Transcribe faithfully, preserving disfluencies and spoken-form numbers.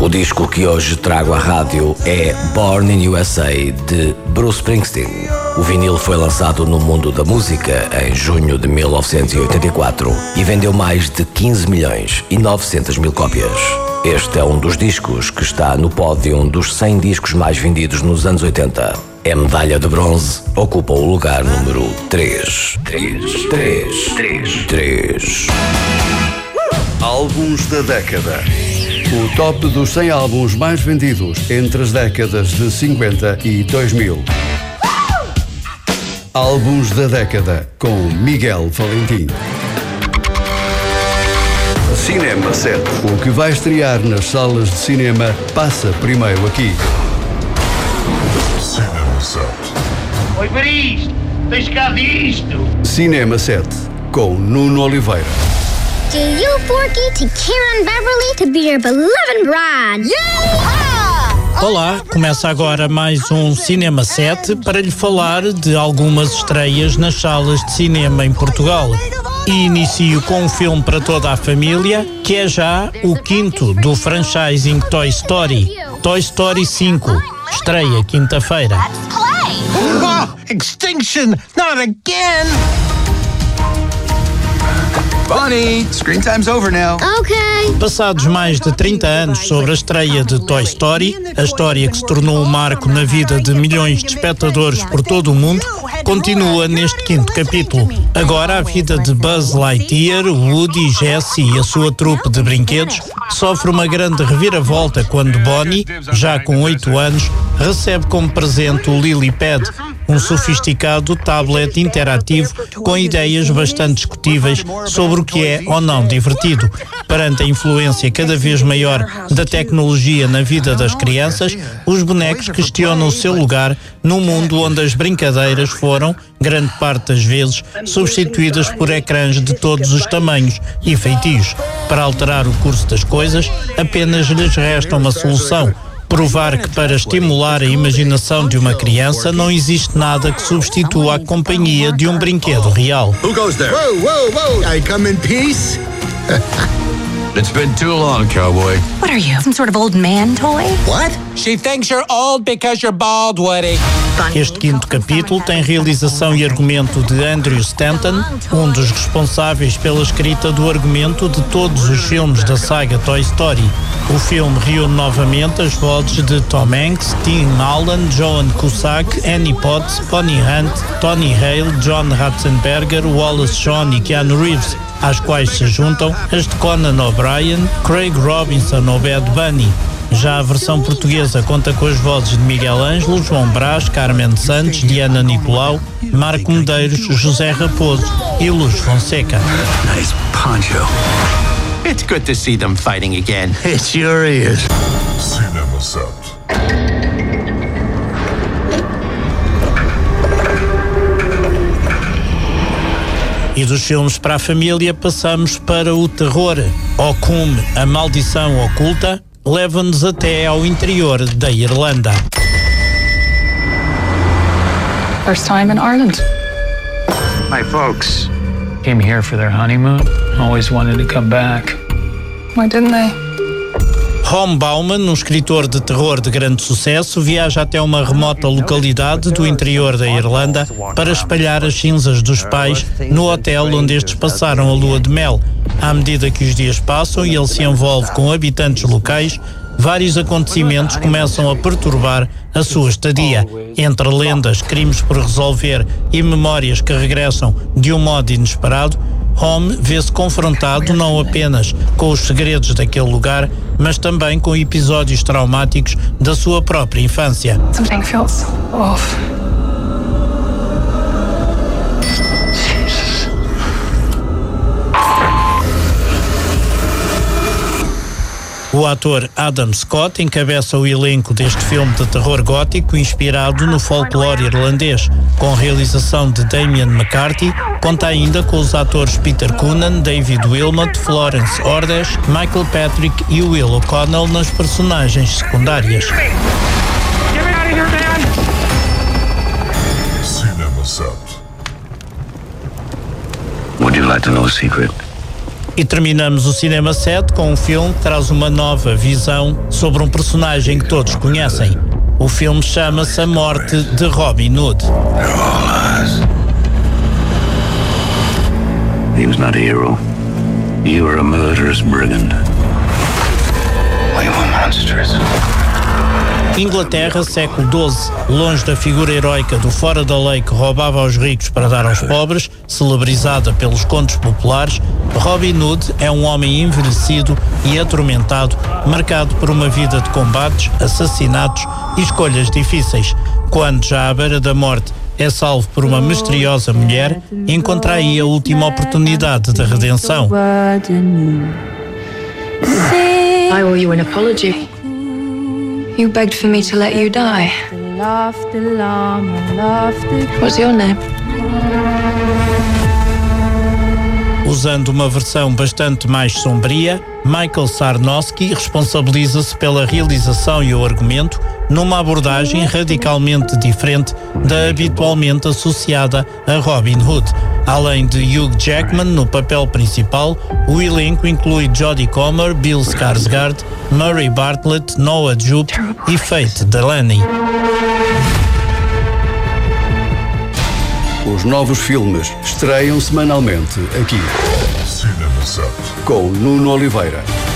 O disco que hoje trago à rádio é Born in U S A, de Bruce Springsteen. O vinil foi lançado no mundo da música em junho de mil novecentos e oitenta e quatro e vendeu mais de quinze milhões e novecentas mil cópias. Este é um dos discos que está no pódio dos cem discos mais vendidos nos anos oitenta. A medalha de bronze ocupa o lugar número três. três, três, três, três. Álbuns da década. O top dos cem álbuns mais vendidos entre as décadas de cinquenta e dois mil. Álbuns da década, com Miguel Valentim. Cinema sete. O que vai estrear nas salas de cinema passa primeiro aqui. Cinema sete. Oi para isto! Tens cá disto! Cinema sete, com Nuno Oliveira. Do you forky to Karen Beverly to be your beloved bride? Olá, começa agora mais um Cinema sete para lhe falar de algumas estreias nas salas de cinema em Portugal. E inicio com um filme para toda a família, que é já o quinto do franchising Toy Story. Toy Story cinco, estreia quinta-feira. Oh, extinction! Not again! Bonnie, screen time's over now. Okay. Passados mais de trinta anos sobre a estreia de Toy Story, a história que se tornou um marco na vida de milhões de espectadores por todo o mundo, continua neste quinto capítulo. Agora a vida de Buzz Lightyear, Woody, Jessie e a sua trupe de brinquedos sofre uma grande reviravolta quando Bonnie, já com oito anos, recebe como presente o Lilypad, um sofisticado tablet interativo com ideias bastante discutíveis sobre o que é ou não divertido. Perante a influência cada vez maior da tecnologia na vida das crianças, os bonecos questionam o seu lugar num mundo onde as brincadeiras foram, grande parte das vezes, substituídas por ecrãs de todos os tamanhos e feitios. Para alterar o curso das coisas, apenas lhes resta uma solução: provar que para estimular a imaginação de uma criança não existe nada que substitua a companhia de um brinquedo real. Who goes there? Whoa, whoa, whoa! I come in peace. It's been too long, cowboy. What are you, some sort of old man toy? What? She thinks you're old because you're bald, Woody. Este quinto capítulo tem realização e argumento de Andrew Stanton, um dos responsáveis pela escrita do argumento de todos os filmes da saga Toy Story. O filme reúne novamente as vozes de Tom Hanks, Tim Allen, Joan Cusack, Annie Potts, Bonnie Hunt, Tony Hale, John Ratzenberger, Wallace Shawn e Keanu Reeves, às quais se juntam as de Conan O'Brien, Craig Robinson ou Bad Bunny. Já a versão portuguesa conta com as vozes de Miguel Ângelo, João Brás, Carmen Santos, Diana Nicolau, Marco Medeiros, José Raposo e Luz Fonseca. Nice poncho. It's good to see them fighting again. It sure is. Cinema sete. E dos filmes para a família passamos para o terror. Occum, a maldição oculta, leva-nos até ao interior da Irlanda. First time in Ireland. My folks Came here for their honeymoon. Always wanted to come back. Why didn't they? Ron Bauman, um escritor de terror de grande sucesso, viaja até uma remota localidade do interior da Irlanda para espalhar as cinzas dos pais no hotel onde estes passaram a lua de mel. À medida que os dias passam e ele se envolve com habitantes locais, vários acontecimentos começam a perturbar a sua estadia. Entre lendas, crimes por resolver e memórias que regressam de um modo inesperado, Home vê-se confrontado não apenas com os segredos daquele lugar, mas também com episódios traumáticos da sua própria infância. Something feels off. O ator Adam Scott encabeça o elenco deste filme de terror gótico inspirado no folclore irlandês. Com realização de Damien McCarthy, conta ainda com os atores Peter Coonan, David Wilmot, Florence Orders, Michael Patrick e Will O'Connell nas personagens secundárias. Cinema sete. Would you like to know a secret? E terminamos o Cinema sete com um filme que traz uma nova visão sobre um personagem que todos conhecem. O filme chama-se A Morte de Robin Hood. He was not a hero. You were a murderous brigand. We were monsters. Inglaterra, século doze, longe da figura heroica do fora da lei que roubava aos ricos para dar aos pobres, celebrizada pelos contos populares, Robin Hood é um homem envelhecido e atormentado, marcado por uma vida de combates, assassinatos e escolhas difíceis. Quando, já à beira da morte, é salvo por uma misteriosa mulher, encontra aí a última oportunidade de redenção. I owe you an apology. You begged for me to let you die. What's your name? Usando uma versão bastante mais sombria, Michael Sarnowski responsabiliza-se pela realização e o argumento numa abordagem radicalmente diferente da habitualmente associada a Robin Hood. Além de Hugh Jackman no papel principal, o elenco inclui Jodie Comer, Bill Skarsgård, Murray Bartlett, Noah Jupe e Faith Delaney. Os novos filmes estreiam semanalmente aqui. Cinema sete. Com Nuno Oliveira.